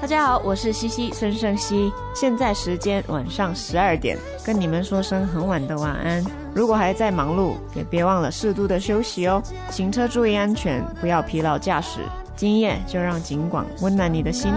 家好，我是西西孙盛熙，现在时间晚上12点，跟你们说声很晚的晚安。如果还在忙碌，也别忘了适度的休息哦。行车注意安全，不要疲劳驾驶。今夜就让警广温暖你的心。